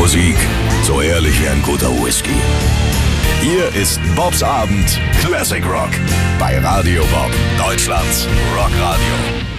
Musik, so ehrlich wie ein guter Whisky. Hier ist Bobs Abend Classic Rock bei Radio Bob, Deutschlands Rockradio.